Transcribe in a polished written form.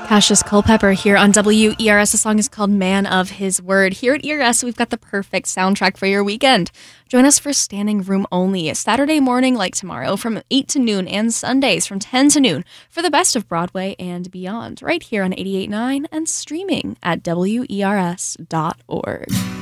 Cassius Culpepper here on WERS. The song is called Man of His Word. Here at ERS, we've got the perfect soundtrack for your weekend. Join us for Standing Room Only, Saturday morning like tomorrow from 8 to noon and Sundays from 10 to noon for the best of Broadway and beyond, right here on 88.9 and streaming at WERS.org.